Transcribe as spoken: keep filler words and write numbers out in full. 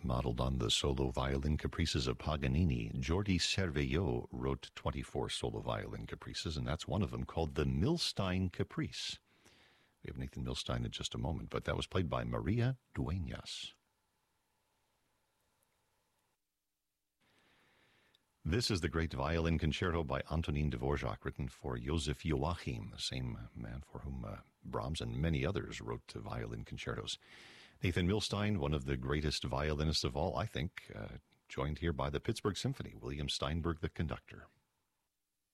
Modeled on the solo violin caprices of Paganini, Jordi Cervelló wrote twenty-four solo violin caprices, and that's one of them, called the Milstein Caprice. We have Nathan Milstein in just a moment, but that was played by Maria Dueñas. This is the great violin concerto by Antonin Dvorak, written for Joseph Joachim, the same man for whom uh, Brahms and many others wrote violin concertos. Nathan Milstein, one of the greatest violinists of all, I think, uh, joined here by the Pittsburgh Symphony, William Steinberg, the conductor.